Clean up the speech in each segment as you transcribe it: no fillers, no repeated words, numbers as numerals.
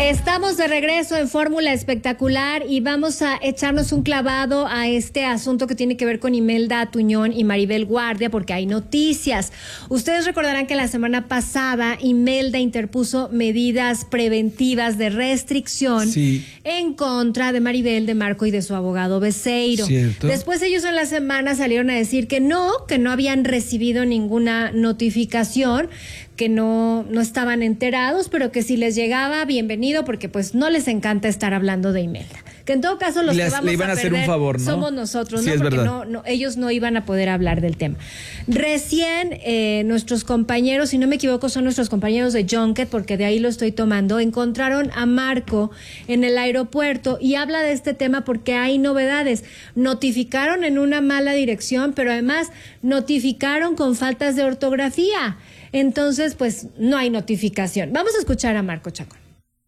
Estamos de regreso en Fórmula Espectacular y vamos a echarnos un clavado a este asunto que tiene que ver con Imelda Tuñón y Maribel Guardia, porque hay noticias. Ustedes recordarán que la semana pasada Imelda interpuso medidas preventivas de restricción en contra de Maribel, de Marco y de su abogado Beceiro. ¿Cierto? Después ellos en la semana salieron a decir que no habían recibido ninguna notificación, que no estaban enterados, pero que si les llegaba, bienvenido, porque pues no les encanta estar hablando de Imelda. Que en todo caso los que vamos a hacer un favor, ¿no? Somos nosotros, sí, ¿no? Porque no, ellos no iban a poder hablar del tema. Recién nuestros compañeros, si no me equivoco, son nuestros compañeros de Junket, porque de ahí lo estoy tomando, encontraron a Marco en el aeropuerto y habla de este tema porque hay novedades. Notificaron en una mala dirección, pero además notificaron con faltas de ortografía. Entonces, pues, no hay notificación. Vamos a escuchar a Marco Chacón.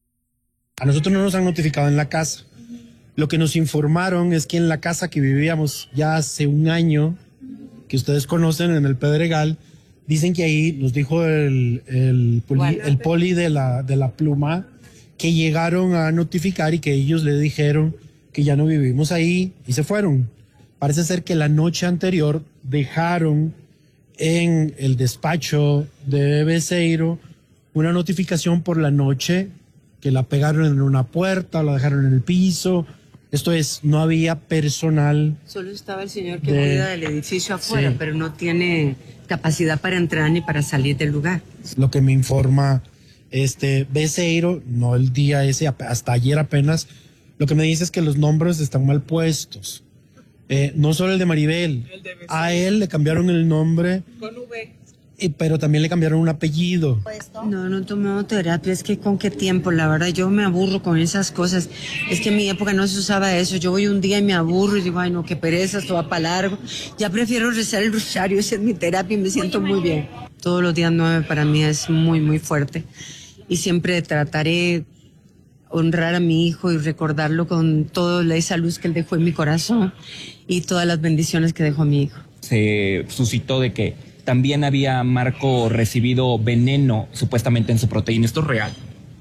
A nosotros no nos han notificado en la casa. Lo que nos informaron es que en la casa que vivíamos ya hace un año, que ustedes conocen, en el Pedregal, dicen que ahí nos dijo el poli de la pluma que llegaron a notificar y que ellos le dijeron que ya no vivimos ahí y se fueron. Parece ser que la noche anterior dejaron en el despacho de Beceiro una notificación por la noche que la pegaron en una puerta, la dejaron en el piso. Esto es, no había personal. Solo estaba el señor que cuida del edificio afuera, pero no tiene capacidad para entrar ni para salir del lugar. Lo que me informa Beceiro, no el día ese, hasta ayer apenas, lo que me dice es que los nombres están mal puestos. No solo el de Maribel, a él le cambiaron el nombre, con V, pero también le cambiaron un apellido. No tomé terapia, es que con qué tiempo, la verdad, yo me aburro con esas cosas. Es que en mi época no se usaba eso, yo voy un día y me aburro y digo, ay no, qué pereza, esto va para largo. Ya prefiero rezar el rosario, esa es mi terapia y me siento muy bien. Todos los días 9 para mí es muy, muy fuerte y siempre trataré honrar a mi hijo y recordarlo con toda esa luz que él dejó en mi corazón y todas las bendiciones que dejó a mi hijo. Se suscitó de que también había Marco recibido veneno supuestamente en su proteína. ¿Esto es real?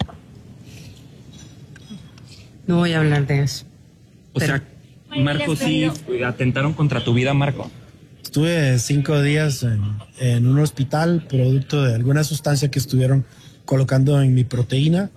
No voy a hablar de eso. O sea, Marco, sí atentaron contra tu vida, Marco. Estuve 5 días en un hospital producto de alguna sustancia que estuvieron colocando en mi proteína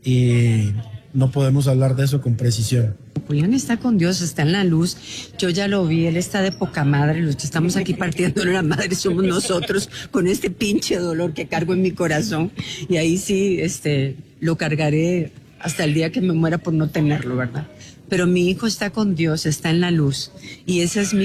y no podemos hablar de eso con precisión. Julián está con Dios, está en la luz. Yo ya lo vi, él está de poca madre. Los que estamos aquí partiendo la madre somos nosotros con este pinche dolor que cargo en mi corazón. Y ahí sí, lo cargaré hasta el día que me muera por no tenerlo, ¿verdad? Pero mi hijo está con Dios, está en la luz. Y ese es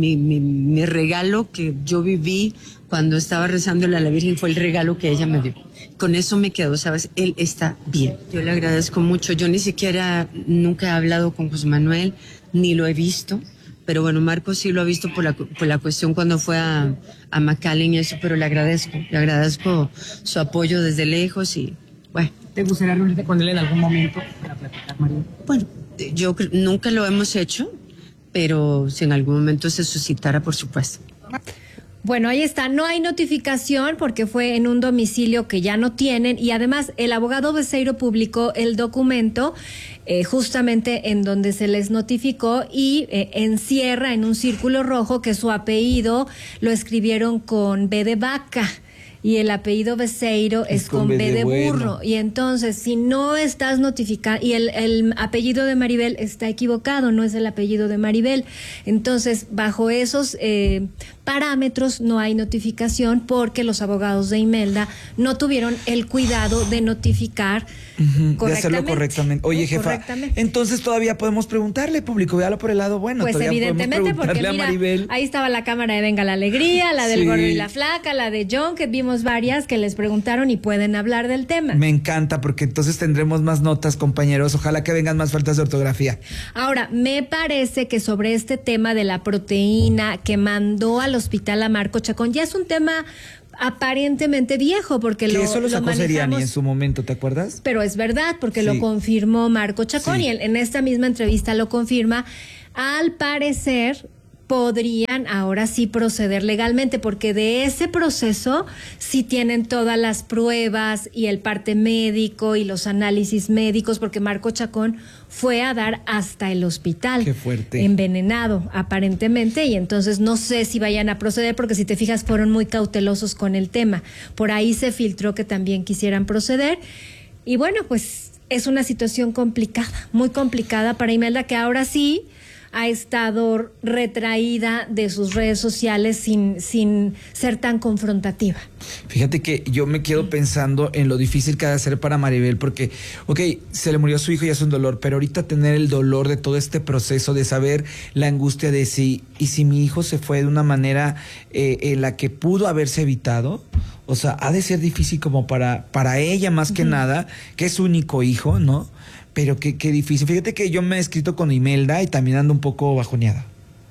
mi regalo que yo viví cuando estaba rezándole a la Virgen, fue el regalo que ella me dio. Con eso me quedo, ¿sabes? Él está bien. Yo le agradezco mucho. Yo nunca he hablado con José Manuel, ni lo he visto. Pero bueno, Marco sí lo ha visto por la cuestión cuando fue a McAllen y eso, pero le agradezco su apoyo desde lejos y bueno. ¿Te gustaría reunirte con él en algún momento para platicar, María? Bueno, yo nunca lo hemos hecho, pero si en algún momento se suscitara, por supuesto. Bueno, ahí está, no hay notificación porque fue en un domicilio que ya no tienen y además el abogado Beceiro publicó el documento justamente en donde se les notificó y encierra en un círculo rojo que su apellido lo escribieron con B de vaca. Y el apellido Beceiro es con B de burro. Y entonces, si no estás notificado, y el apellido de Maribel está equivocado, no es el apellido de Maribel. Entonces, bajo esos parámetros no hay notificación porque los abogados de Imelda no tuvieron el cuidado de notificar correctamente. De hacerlo correctamente. Oye, jefa, entonces todavía podemos preguntarle, público, véalo por el lado bueno. Pues evidentemente, porque mira, ahí estaba la cámara de Venga la Alegría, la del Gordo y la Flaca, la de John, que vimos varias que les preguntaron y pueden hablar del tema. Me encanta, porque entonces tendremos más notas, compañeros. Ojalá que vengan más faltas de ortografía. Ahora, me parece que sobre este tema de la proteína que mandó al hospital a Marco Chacón, ya es un tema aparentemente viejo, porque eso lo sacó Seriani en su momento, ¿te acuerdas? Pero es verdad, porque lo confirmó Marco Chacón y él, en esta misma entrevista lo confirma. Al parecer, podrían ahora sí proceder legalmente, porque de ese proceso sí tienen todas las pruebas y el parte médico y los análisis médicos, porque Marco Chacón fue a dar hasta el hospital. Qué fuerte. Envenenado, aparentemente, y entonces no sé si vayan a proceder, porque si te fijas fueron muy cautelosos con el tema. Por ahí se filtró que también quisieran proceder. Y bueno, pues es una situación complicada, muy complicada para Imelda, que ahora sí ha estado retraída de sus redes sociales sin ser tan confrontativa. Fíjate que yo me quedo pensando en lo difícil que ha de ser para Maribel, porque, se le murió a su hijo y es un dolor, pero ahorita tener el dolor de todo este proceso, de saber la angustia de si mi hijo se fue de una manera en la que pudo haberse evitado, o sea, ha de ser difícil como para ella más que nada, que es su único hijo, ¿no? Pero qué difícil. Fíjate que yo me he escrito con Imelda y también ando un poco bajoneada,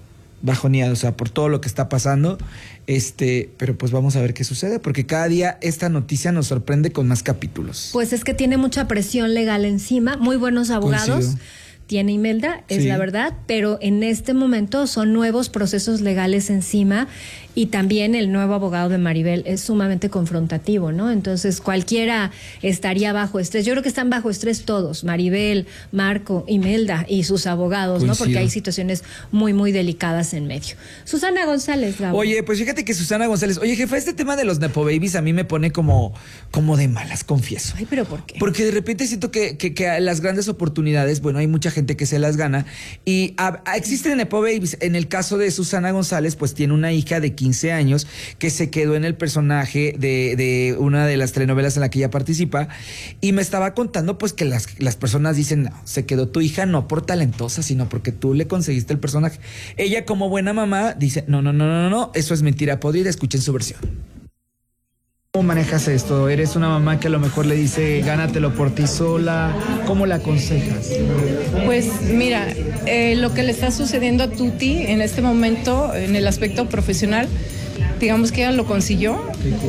o sea, por todo lo que está pasando, pero pues vamos a ver qué sucede, porque cada día esta noticia nos sorprende con más capítulos. Pues es que tiene mucha presión legal encima, muy buenos abogados. Coincido. Tiene Imelda, es Sí. la verdad, pero en este momento son nuevos procesos legales encima, y también el nuevo abogado de Maribel es sumamente confrontativo, ¿no? Entonces cualquiera estaría bajo estrés. Yo creo que están bajo estrés todos, Maribel, Marco, Imelda y sus abogados, ¿no? Porque hay situaciones muy, muy delicadas en medio. Susana González, Gabo. Oye, pues fíjate que Susana González, jefa, este tema de los Nepo Babies a mí me pone como de malas, confieso. Ay, ¿pero por qué? Porque de repente siento que las grandes oportunidades, bueno, hay mucha gente que se las gana, y existen Nepo Babies. En el caso de Susana González, pues tiene una hija de 15 años que se quedó en el personaje de una de las telenovelas en la que ella participa, y me estaba contando pues que las personas dicen, no, se quedó tu hija no por talentosa, sino porque tú le conseguiste el personaje. Ella, como buena mamá, dice, no, eso es mentira podrida, escuchen su versión. ¿Cómo manejas esto? ¿Eres una mamá que a lo mejor le dice, gánatelo por ti sola? ¿Cómo la aconsejas? Pues mira, lo que le está sucediendo a Tuti en este momento, en el aspecto profesional, digamos que ella lo consiguió.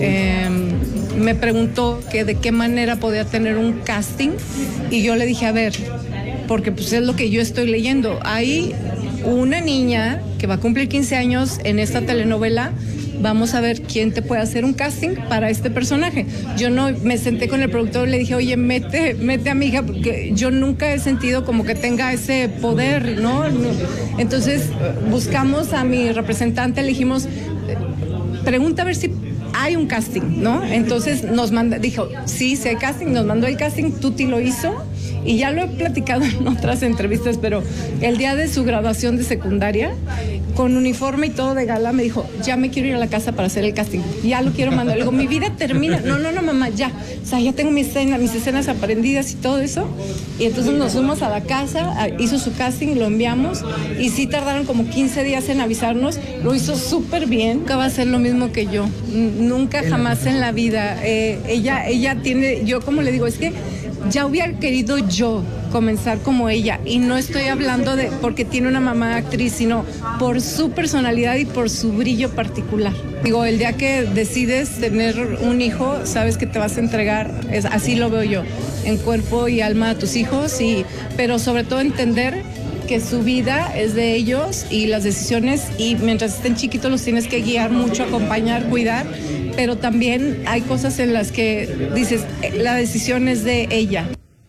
Me preguntó que de qué manera podía tener un casting, y yo le dije, a ver, porque pues es lo que yo estoy leyendo. Hay una niña que va a cumplir 15 años en esta telenovela. Vamos a ver quién te puede hacer un casting para este personaje. Yo no me senté con el productor y le dije, oye, mete a mi hija, porque yo nunca he sentido como que tenga ese poder, ¿no? Entonces buscamos a mi representante, le dijimos, pregunta a ver si hay un casting, ¿no? Entonces dijo, sí hay casting, nos mandó el casting, Tuti lo hizo, y ya lo he platicado en otras entrevistas, pero el día de su graduación de secundaria, con uniforme y todo de gala, me dijo, ya me quiero ir a la casa para hacer el casting, ya lo quiero mandar. Le digo, mi vida termina. No, mamá, ya. O sea, ya tengo mis escenas aprendidas y todo eso. Y entonces nos fuimos a la casa, hizo su casting, lo enviamos, y sí tardaron como 15 días en avisarnos. Lo hizo súper bien. Nunca va a ser lo mismo que yo. Nunca, jamás en la vida. Ella tiene, yo como le digo, es que ya hubiera querido yo comenzar como ella, y no estoy hablando de porque tiene una mamá actriz, sino por su personalidad y por su brillo particular. Digo, el día que decides tener un hijo, sabes que te vas a entregar, así lo veo yo, en cuerpo y alma a tus hijos, pero sobre todo entender que su vida es de ellos y las decisiones, y mientras estén chiquitos los tienes que guiar mucho, acompañar, cuidar, pero también hay cosas en las que dices, la decisión es de ella.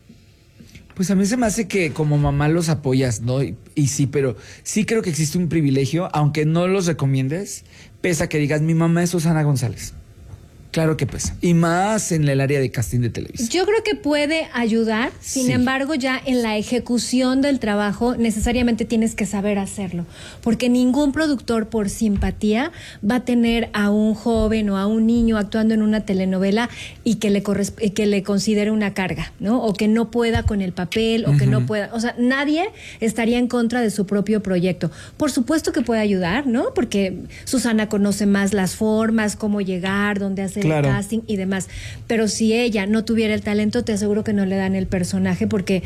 Pues a mí se me hace que como mamá los apoyas, ¿no? Y sí, pero sí creo que existe un privilegio, aunque no los recomiendes, pesa que digas, mi mamá es Susana González. Claro que pesa. Y más en el área de casting de televisión. Yo creo que puede ayudar, sin embargo, ya en la ejecución del trabajo necesariamente tienes que saber hacerlo, porque ningún productor por simpatía va a tener a un joven o a un niño actuando en una telenovela y que le considere una carga, ¿no? O que no pueda con el papel, o que no pueda, o sea, nadie estaría en contra de su propio proyecto. Por supuesto que puede ayudar, ¿no? Porque Susana conoce más las formas, cómo llegar, dónde hacer el casting y demás. Pero si ella no tuviera el talento, te aseguro que no le dan el personaje, porque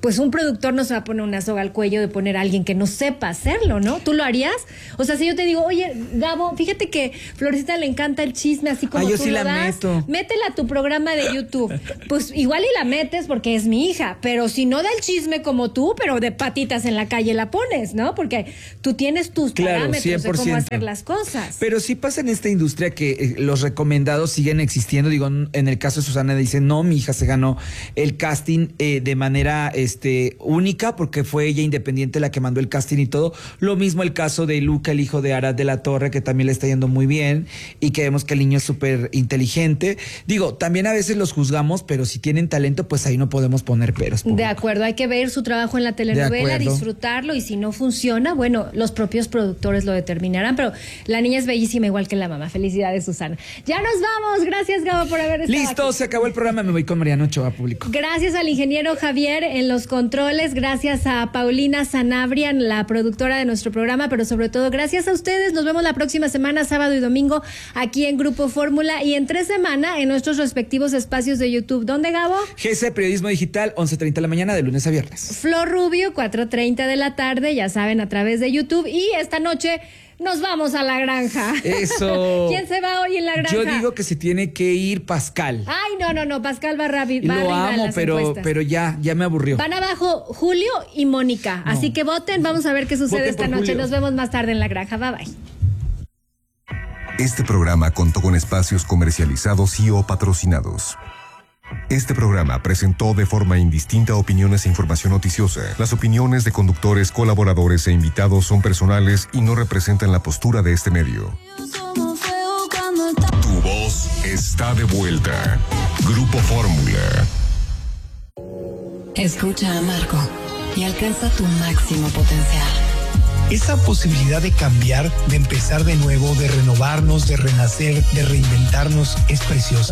pues un productor no se va a poner una soga al cuello de poner a alguien que no sepa hacerlo, ¿no? ¿Tú lo harías? O sea, si yo te digo, oye, Gabo, fíjate que Florecita le encanta el chisme, así como yo tú sí lo la das, meto. métela a tu programa de YouTube. Pues igual y la metes porque es mi hija, pero si no da el chisme como tú, pero de patitas en la calle la pones, ¿no? Porque tú tienes tus parámetros 100%. de cómo hacer las cosas. Pero sí pasa en esta industria que los recomendados siguen existiendo. Digo, en el caso de Susana dice, no, mi hija se ganó el casting de manera única porque fue ella independiente la que mandó el casting y todo. Lo mismo el caso de Luca, el hijo de Arad de la Torre, que también le está yendo muy bien y que vemos que el niño es súper inteligente. Digo, también a veces los juzgamos, pero si tienen talento, pues ahí no podemos poner peros. De acuerdo, hay que ver su trabajo en la telenovela, disfrutarlo, y si no funciona, bueno, los propios productores lo determinarán, pero la niña es bellísima igual que la mamá. Felicidades, Susana. Ya nos vamos. Gracias, Gabo, por haber estado Listo, aquí. se acabó el programa. Me voy con Mariano Ochoa, público. Gracias al ingeniero Javier en los controles, gracias a Paulina Sanabria, la productora de nuestro programa, pero sobre todo gracias a ustedes. Nos vemos la próxima semana, sábado y domingo, aquí en Grupo Fórmula, y entre semana en nuestros respectivos espacios de YouTube. ¿Dónde, Gabo? GC Periodismo Digital, 11:30 de la mañana, de lunes a viernes. Flor Rubio, 4:30 de la tarde, ya saben, a través de YouTube. Y esta noche nos vamos a la granja. Eso. ¿Quién se va hoy en la granja? Yo digo que se tiene que ir Pascal. Ay, no, Pascal va rápido. Lo amo, pero ya me aburrió. Van abajo Julio y Mónica. No. Así que voten, vamos a ver qué sucede esta noche. Julio. Nos vemos más tarde en la granja. Bye bye. Este programa contó con espacios comercializados y o patrocinados. Este programa presentó de forma indistinta opiniones e información noticiosa. Las opiniones de conductores, colaboradores e invitados son personales y no representan la postura de este medio. Tu voz está de vuelta. Grupo Fórmula. Escucha a Marco y alcanza tu máximo potencial. Esa posibilidad de cambiar, de empezar de nuevo, de renovarnos, de renacer, de reinventarnos es preciosa.